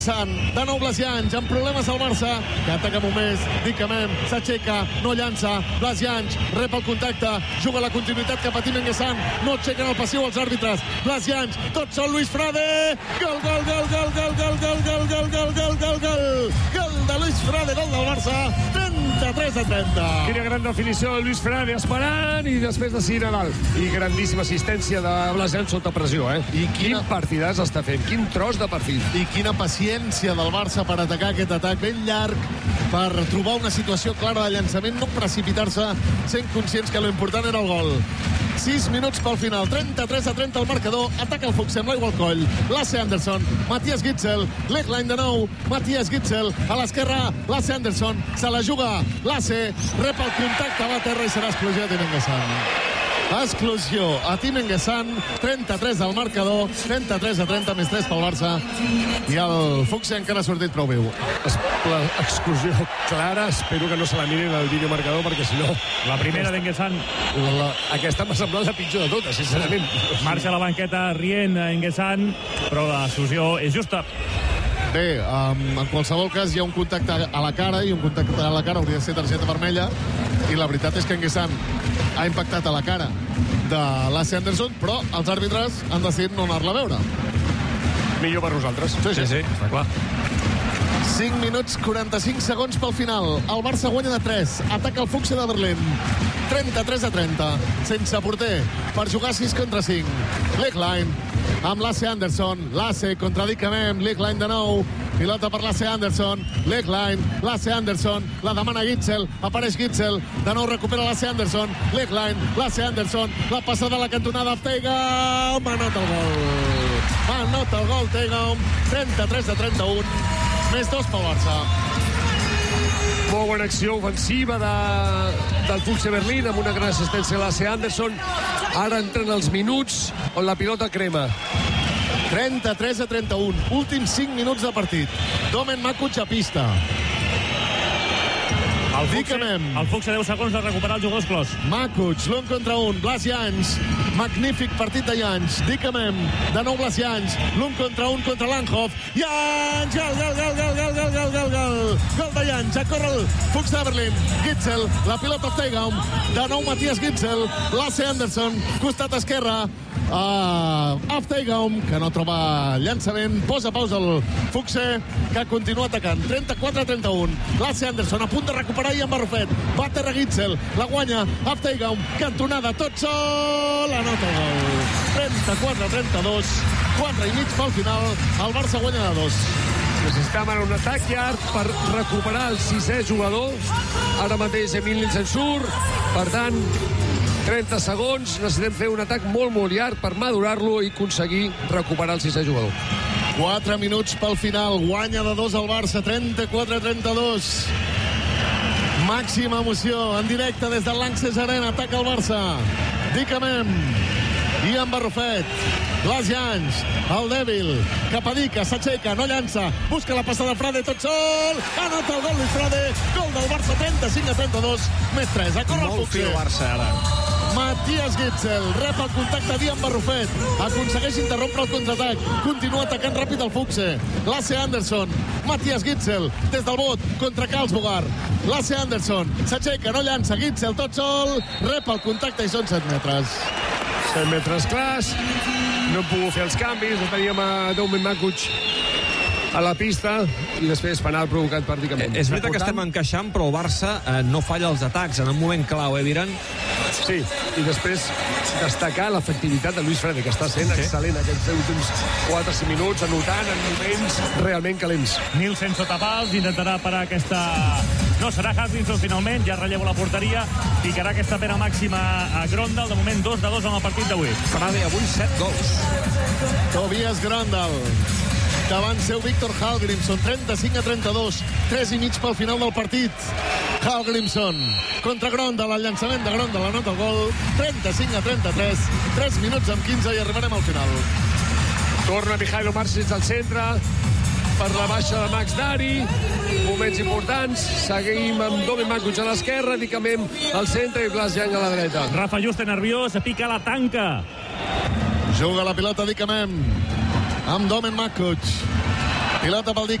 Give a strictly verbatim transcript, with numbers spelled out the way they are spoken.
De nou Blasianys, amb problemes al Barça, que ataca Momés, Dicamem, s'aixeca, no llança, Blasianys rep el contacte, juga la continuïtat cap a Tim Enguessan, no aixequen el passiu els àrbitres, Blasianys, tot sol Luis Frade, gol, gol, gol, gol, gol, gol, gol, gol, gol, gol, gol, gol, gol, gol de Luis Frade, gol del Barça, trenta-tres a trenta. Quina gran definició de Luis Frade, esperant i després de seguir Nadal. I grandíssima assistència de Blasianys sota pressió, eh? I quin partidàs està fent, quin tros de partit. I quina paciència del Barça per atacar aquest atac ben llarg, per trobar una situació clara de llançament, no precipitar-se, sent conscients que l'important era el gol. sis minuts pel final, trenta-tres a trenta el marcador, ataca el Fuchs amb l'aigua al coll, Lasse Andersson, Matthias Gitzel, Legline de nou, Matthias Gitzel, a l'esquerra, Lasse Andersson, se la juga, Lasse, rep el contacte, va a terra i serà explosió de Tim Enguessan. Exclusió a Tim Enguessan, trenta-tres al marcador, trenta-tres a trenta, més tres pel Barça, i el Fuchs encara ha sortit prou viu. Exclusió clara, espero que no se la mirin al videomarcador, perquè si no... La primera d'Enguessan. Aquesta m'ha semblat la pitjor de totes, sincerament. Marxa a la banqueta rient Enguessan, però l'exclusió és justa. Bé, um, en qualsevol cas hi ha un contacte a la cara, i un contacte a la cara hauria de ser targeta vermella, i la veritat és que Enguessan ha impactat a la cara de Lasse Andersson, però els àrbitres han decidit no anar-la a veure. Millor per nosaltres. Sí, sí, sí, està clar. cinc minuts, quaranta-cinc segons pel final. El Barça guanya de tres. Ataca el Fuchs de Berlín. trenta-tres a trenta. Sense porter. Per jugar sis contra cinc. Legline amb Lasse Andersson. Lasse contra Dicamem. Legline de nou. Pilota per Lasse Andersson. Legline. Lasse Andersson. La demana Gitzel. Apareix Gitzel. De nou recupera Lasse Andersson. Legline. Lasse Andersson. La passada a la cantonada. Teigam. Anota el gol. Anota el gol Teigam. trenta-tres a trenta-un. Més dos pel Barça. Molt bona acció ofensiva de, del Fuchs de Berlín, amb una gran assistència de Lasse Andersson. Ara entren els minuts on la pilota crema. trenta-tres a trenta-un. Últims cinc minuts de partit. Domen Makuc a pista. El Fuchs, el Fuchs a deu segons de recuperar els jugadors clos. Makuc, l'un contra un. Blasianys. Magnífic partit de Jansch. Dicamem. De nou Blasianys. L'un contra un contra Langhoff. Jansch! Gol, gol, gol, gol, gol, gol, gol, gol, gol. Gol de Jansch. A córrer el Fuchs de Berlín. Gitzel. La pilota of Teigam. De nou Matthias Gitzel. Lasse Andersson. Costat esquerre. Uh, Afteigam, que no troba llançament, posa pausa el Fuchs, que continua atacant. trenta-quatre a trenta-un. Lasse Andersson a punt de recuperar i amb Barrufet. Va a terra Gitzel, la guanya Afteigam, cantonada, tot sol, anota el gol. trenta-quatre a trenta-dos, quatre i mig pel final, el Barça guanya de dos. Necessitaven un atac llarg per recuperar el sisè jugador. Ara mateix Emil Nielsen surt, per tant, trenta segons, necessitem fer un atac molt, molt llarg per madurar-lo i aconseguir recuperar el sisè jugador. quatre minuts pel final, guanya de dos el Barça, trenta-quatre a trenta-dos. Màxima emoció, en directe des del Lanxess Arena, ataca el Barça. Dicamem, i amb Barrufet. Blasianys, el dèbil, cap a Dica, s'aixeca, no llança, busca la passada Frade, tot sol, anota el gol de Frade, gol del Barça, trenta-cinc a trenta-dos, més tres, a córrer el Fuchs. Molt fi el Barça, ara. Matthias Gitzel rep el contacte d'Ian Barrufet, aconsegueix interrompre el contraatac, continua atacant ràpid el Fuchs. Lasse Andersson, Matthias Gitzel des del bot contra Karlsbogar. Lasse Andersson s'aixeca, no llança, Gitzel tot sol, rep el contacte i són set metres. set metres clars, no hem pogut fer els canvis, teníem a Domen Makuc a la pista i després penal provocat per Dicamem. Eh, és veritat que estem encaixant, però el Barça eh, no falla els atacs en un moment clau, eh, Viran? Sí, i després destacar l'efectivitat de Luis Frade, que està sent sí. excel·lent aquests últims quatre cinc minuts, anotant en moments realment calents. Nielsen sota pals, intentarà parar aquesta... No serà Hutchinson finalment, ja relleva la porteria, picarà aquesta pena màxima a Grondal, de moment dos de dos en el partit d'avui. Frade avui set gols. Tobias Grondal, davant seu Víctor Hallgrímsson, trenta-cinc a trenta-dos, tres i mig pel final del partit. Hallgrímsson contra Grondal, el llançament de Grondal anota el gol, trenta-cinc a trenta-tres, tres minuts amb quinze i arribarem al final. Torna Mihailo Marcic al centre, per la baixa de Max Dari, moments importants, seguim amb Domen Makuc a l'esquerra, Dicamem al centre i Blasianys a la dreta. Rafa Juste nerviós, pica la tanca. Juga la pilota Dicamem amb Domen Makuc. Pilota pel Dick